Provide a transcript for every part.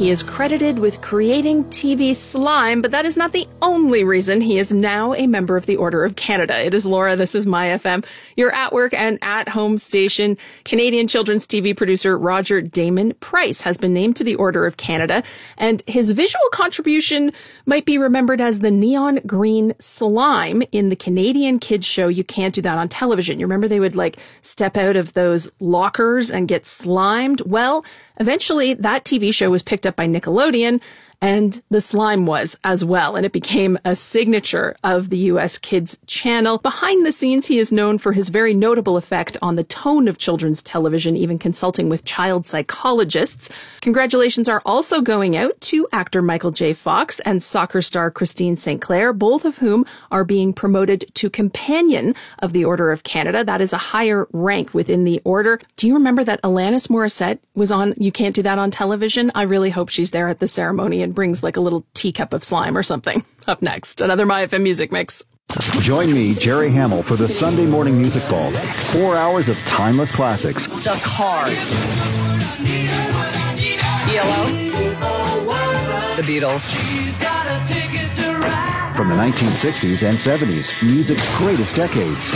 He is credited with creating TV slime, but that is not the only reason he is now a member of the Order of Canada. It is Laura. This is My FM, your at work and at home station. Canadian children's TV producer Roger Damon Price has been named to the Order of Canada, and his visual contribution might be remembered as the neon green slime in the Canadian kids show You Can't Do That on Television. You remember they would step out of those lockers and get slimed? Well, eventually that TV show was picked up by Nickelodeon, and the slime was as well, and it became a signature of the U.S. Kids channel. Behind the scenes, he is known for his very notable effect on the tone of children's television, even consulting with child psychologists. Congratulations are also going out to actor Michael J. Fox and soccer star Christine St. Clair, both of whom are being promoted to Companion of the Order of Canada. That is a higher rank within the order. Do you remember that Alanis Morissette was on You Can't Do That on Television? I really hope she's there at the ceremony and brings a little teacup of slime or something. Up next, another My FM Music Mix. Join me, Jerry Hamill, for the Sunday Morning Music Vault. 4 hours of timeless classics. The Cars. ELO. The Beatles. From the 1960s and 70s, music's greatest decades.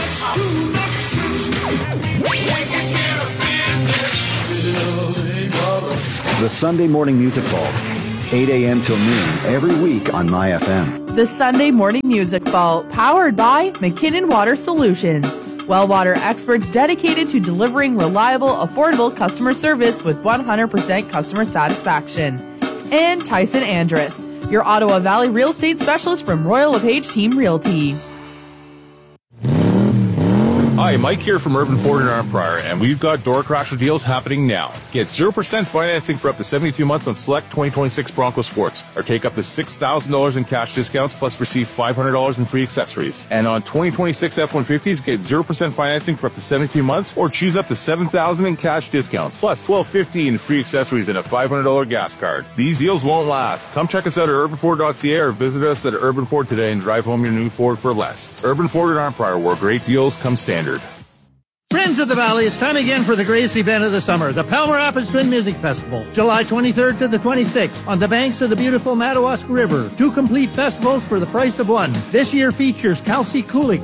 The Sunday Morning Music Vault. 8 a.m. till noon every week on My FM. The Sunday Morning Music Vault, powered by McKinnon Water Solutions. Well water experts dedicated to delivering reliable, affordable customer service with 100% customer satisfaction. And Tyson Andrus, your Ottawa Valley real estate specialist from Royal LePage Team Realty. Hi, Mike here from Urban Ford in Arm Prior, and we've got door crasher deals happening now. Get 0% financing for up to 72 months on select 2026 Bronco Sports, or take up to $6,000 in cash discounts plus receive $500 in free accessories. And on 2026 F-150s, get 0% financing for up to 72 months, or choose up to $7,000 in cash discounts plus $1,250 in free accessories and a $500 gas card. These deals won't last. Come check us out at urbanford.ca or visit us at Urban Ford today and drive home your new Ford for less. Urban Ford in Arm Prior, where great deals come standard. Friends of the Valley, it's time again for the greatest event of the summer, the Palmer Rapids Twin Music Festival, July 23rd to the 26th, on the banks of the beautiful Madawaska River. 2 complete festivals for the price of one. This year features Kelsey Kulik,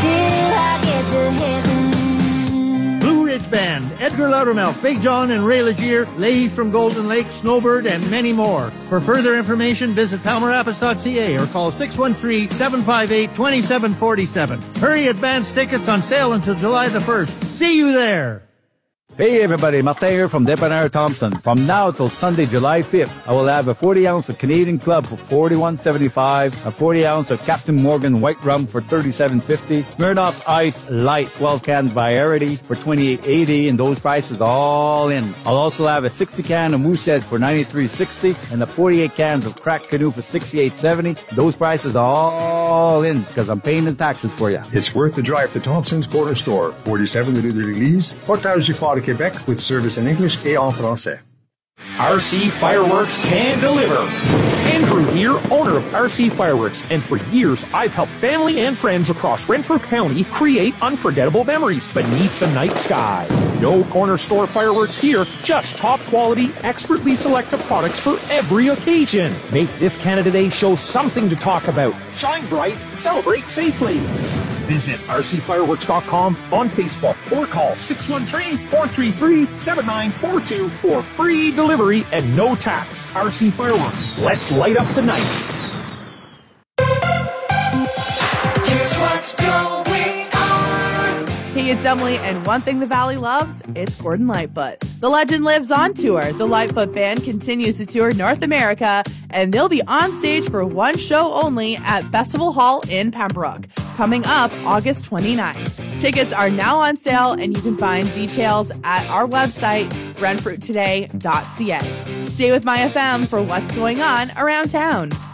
Blue Ridge Band, Edgar Loudermilk, Big John and Ray Legier, ladies from Golden Lake, Snowbird, and many more. For further information, visit palmerrapids.ca or call 613-758-2747. Hurry, advance tickets on sale until July the 1st. See you there. Hey everybody, Martin here from Dépanneur Thompson. From now till Sunday, July 5th, I will have a 40-ounce of Canadian Club for $41.75, a 40-ounce of Captain Morgan White Rum for $37.50, Smirnoff Ice Light 12-can variety for $28.80, and those prices all in. I'll also have a 60-can of Moosehead for $93.60, and the 48 cans of Crack Canoe for $68.70. Those prices all in, because I'm paying the taxes for you. It's worth the drive to Thompson's Corner Store, 47 Rue de l'Église, Portage du Fort, Quebec, with service in English et en français. RC Fireworks can deliver. Andrew here, owner of RC Fireworks, and for years I've helped family and friends across Renfrew County create unforgettable memories beneath the night sky. No corner store fireworks here, just top quality, expertly selected products for every occasion. Make this Canada Day show something to talk about. Shine bright, celebrate safely. Visit rcfireworks.com on Facebook or call 613-433-7942 for free delivery and no tax. RC Fireworks, let's light up the night. Here's what's going on. Hey, it's Emily, and one thing the Valley loves, it's Gordon Lightfoot. The legend lives on tour. The Lightfoot Band continues to tour North America, and they'll be on stage for one show only at Festival Hall in Pembroke, coming up August 29th. Tickets are now on sale, and you can find details at our website, renfrewtoday.ca. Stay with My FM for what's going on around town.